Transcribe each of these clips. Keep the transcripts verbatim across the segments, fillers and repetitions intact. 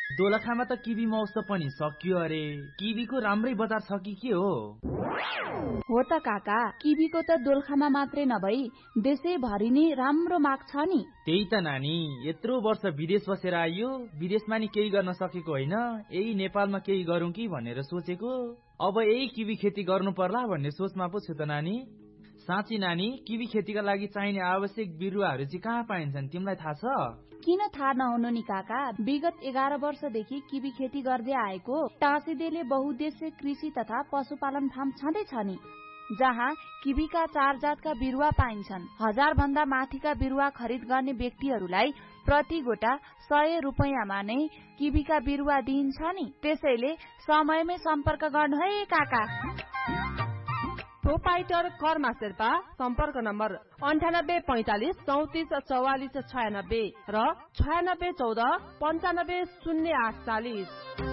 दोलखामा त किबी महोत्सव पनि सकियो अरे। किबीको राम्रै बजार छ कि के हो? हो त काका, किबीको त दोलखामा मात्रै नभई देशैभरि नै राम्रो माग छ नि। त्यही त नानी, यत्रो वर्ष विदेश बसेर आइयो, विदेशमा नि केही गर्न सकेको होइन, यही नेपालमा केही गरौँ कि भनेर सोचेको। अब यही किबी खेती गर्नु पर्ला भन्ने सोचमा पो छु त नानी। साँच्ची नानी, किबी खेतीका लागि चाहिने आवश्यक बिरुवाहरू चाहिँ कहाँ पाइन्छन्, तिमीलाई थाहा छ? किन थाहा नहुनु नि काका, विगत एघार वर्षदेखि किबी खेती गर्दै आएको टाँसीदेले बहुद्देश्य कृषि तथा पशुपालन फार्म छँदैछ नि, जहाँ किबीका चार जातका बिरुवा पाइन्छन्। हजार भन्दा माथिका बिरुवा खरिद गर्ने व्यक्तिहरूलाई प्रति गोटा सय रुपियाँमा नै किबीका बिरुवा दिइन्छ नि। त्यसैले समयमै सम्पर्क गर्नु है काका। प्रोपाइटर कर्मा शेर्पा, सम्पर्क नम्बर अन्ठानब्बे पैंतालिस चौतिस चौवालिस छयानब्बे र छयानब्बे चौध पन्चानब्बे शून्य आठ चालिस।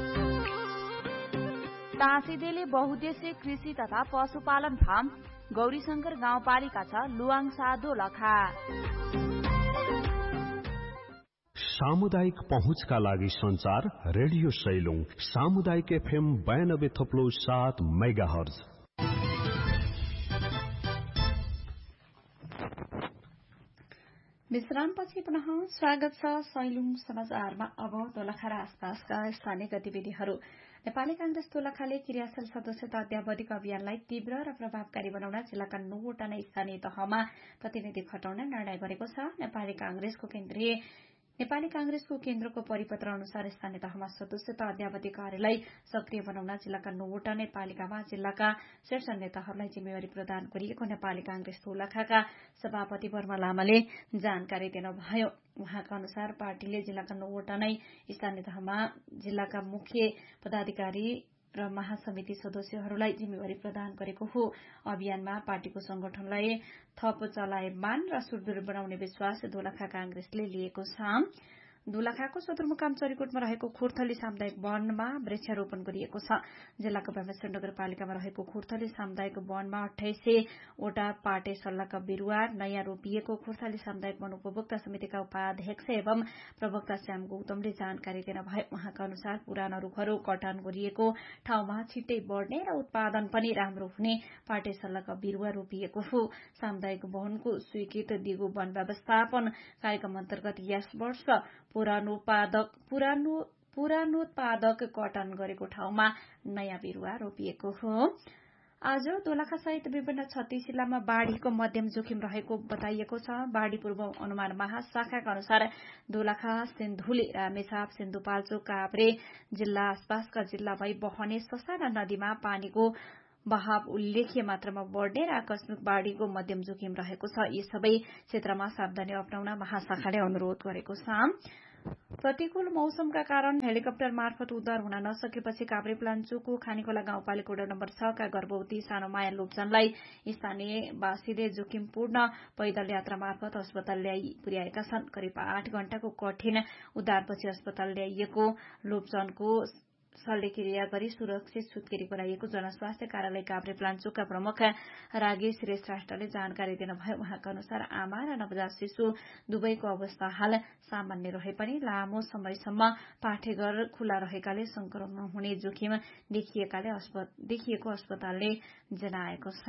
टाँसीदेले बहुद्देश्य कृषि तथा पशुपालन फार्म, गौरीशंकर गाउँपालिका छ, लुवाङसा दोलखा। सामुदायिक पहुँचका लागि संचार रेडियो सैलुङ सामुदायिक एफएम बयानब्बे थप्लो सात मेगा हर्ज। विश्रामपछि पुनः स्वागत छ सैलुङ समाचारमा। अब दोलखा र आसपासका स्थानीय गतिविधिहरू। नेपाली कांग्रेस दोलखाले क्रियाशील सदस्यता अध्यावधिक अभियानलाई तीव्र र प्रभावकारी बनाउन जिल्लाका नौवटा नै स्थानीय तहमा प्रतिनिधि खटाउने निर्णय गरेको छ। नेपाली कांग्रेसको केन्द्रीय नेपाली कांग्रेसको केन्द्रको परिपत्र अनुसार स्थानीय तहमा सदस्यता अध्यावधि कार्यलाई सक्रिय बनाउन जिल्लाका नौवटा नै पालिकामा जिल्लाका शीर्ष नेताहरूलाई जिम्मेवारी प्रदान गरिएको नेपाली कांग्रेस दोलखाका सभापति वर्मा लामाले जानकारी दिनुभयो। उहाँका अनुसार पार्टीले जिल्लाका नौवटा नै स्थानीय तहमा जिल्लाका मुख्य पदाधिकारी र महासमिति सदस्यहरूलाई जिम्मेवारी प्रदान गरेको हो। अभियानमा पार्टीको संगठनलाई थप चलायमान र सुदृढ़ बनाउने विश्वास दोलखा कांग्रेसले लिएको छ। दोलखाको सदरमुकाम चरीकोटमा रहेको खुर्थली सामुदायिक वनमा वृक्षारोपण गरिएको छ। जिल्लाको बेमेश्वर नगरपालिकामा रहेको खुर्थली सामुदायिक वनमा अठाइस सय वटा पाटे सल्लाहका बिरूवा नयाँ रोपिएको खुर्थली सामुदायिक वन उपभोक्ता समितिका उपाध्यक्ष एवं प्रवक्ता श्याम गौतमले जानकारी दिनुभयो। उहाँका अनुसार पुराना रूखहरू कटान गरिएको ठाउँमा छिट्टै बढ़ने र उत्पादन पनि राम्रो हुने पाटे सल्लाहका बिरूवा रोपिएको हो। सामुदायिक वनको स्वीकृत दिगो वन व्यवस्थापन कार्यक्रम अन्तर्गत यस वर्ष पुरानोत्पादक पुरानो पुरानोत्पादक कटान गरेको ठाउँमा नयाँ बिरूवा रोपिएको हो। आज दोलखा सहित विभिन्न छत्तीस जिल्लामा बाढ़ीको मध्यम जोखिम रहेको बताइएको छ। बाढ़ी पूर्व अनुमान महाशाखाका अनुसार दोलखा, सिन्धुली, रामेछाप, सिन्धुपाल्चोक, काभ्रे जिल्ला आसपासका जिल्ला भई बहने ससाना नदीमा पानीको बहाव उल्लेख्य मात्रामा बढ़ने र आकस्मिक बाढ़ीको मध्यम जोखिम रहेको छ। यी सबै क्षेत्रमा सावधानी अपनाउन महाशाखाले अनुरोध गरेको छ। प्रतिकूल मौसमका कारण हेलिकप्टर मार्फत उद्धार हुन नसकेपछि काभ्रेपलाञ्चोकको खानीखोला गाउँपालिका वडा नम्बर छ का गर्भवती सानोमाया लोप्जनलाई स्थानीयवासीले जोखिमपूर्ण पैदल यात्रा मार्फत अस्पताल ल्याई पुर्याएका छन्। करिब आठ घण्टाको कठिन उद्धारपछि अस्पताल ल्याइएको लोप्जनको शल्यक्रिया गरी सुरक्षित सुत्केरी गराइएको जनस्वास्थ्य कार्यालय काभ्रेपलाञ्चोकका प्रमुख रागेश श्रेष्ठले जानकारी दिनुभयो। उहाँका अनुसार आमा र नवजात शिशु दुवैको अवस्था हाल सामान्य रहे पनि लामो समयसम्म पाठेघर खुला रहेकाले संक्रमण हुने जोखिम देखिएको अस्पतालले जनाएको छ।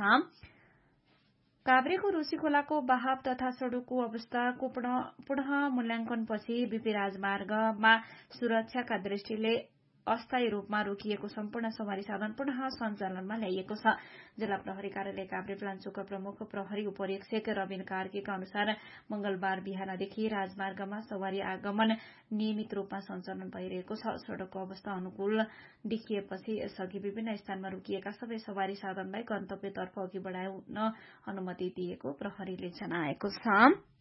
काभ्रेको रुसी खोलाको बहाव तथा सड़कको अवस्थाको पुनः मूल्याङ्कनपछि बीपी राजमार्गमा सुरक्षाका दृष्टिले अस्थायी रूपमा रोकिएको सम्पूर्ण सवारी साधन पुनः सञ्चालनमा ल्याइएको छ। जिल्ला प्रहरी कार्यालय काभ्रेपलाञ्चोकका प्रमुख प्रहरी उपरीक्षक रविन कार्कीका अनुसार मंगलबार बिहानदेखि राजमार्गमा सवारी आगमन नियमित रूपमा सञ्चालन भइरहेको छ। सड़कको अवस्था अनुकूल देखिएपछि यसअघि विभिन्न स्थानमा रोकिएका सबै सवारी साधनलाई गन्तव्यतर्फ अघि बढ़ाउन अनुमति दिएको प्रहरीले जनाएको छ।